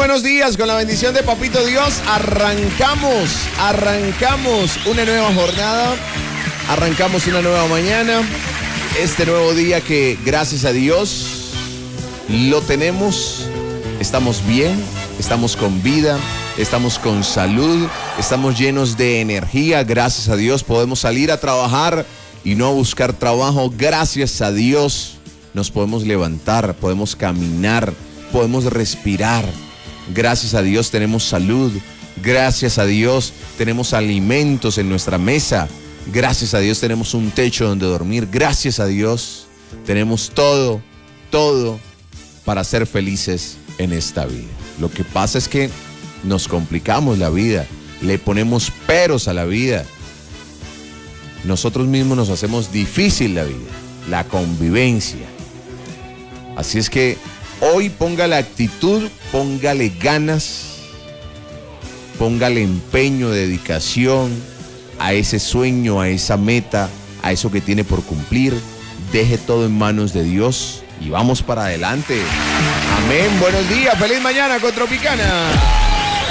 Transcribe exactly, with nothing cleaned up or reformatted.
buenos días, con la bendición de Papito Dios, arrancamos, arrancamos una nueva jornada, arrancamos una nueva mañana, este nuevo día que gracias a Dios lo tenemos, estamos bien, estamos con vida, estamos con salud, estamos llenos de energía, gracias a Dios podemos salir a trabajar y no a buscar trabajo, gracias a Dios nos podemos levantar, podemos caminar, podemos respirar. Gracias a Dios tenemos salud. Gracias a Dios tenemos alimentos en nuestra mesa. Gracias a Dios tenemos un techo donde dormir. Gracias a Dios tenemos todo, todo para ser felices en esta vida. Lo que pasa es que nos complicamos la vida, le ponemos peros a la vida. Nosotros mismos nos hacemos difícil la vida, la convivencia. Así es que hoy póngale actitud, póngale ganas, póngale empeño, dedicación a ese sueño, a esa meta, a eso que tiene por cumplir. Deje todo en manos de Dios y vamos para adelante. Amén. Buenos días. Feliz mañana con Tropicana.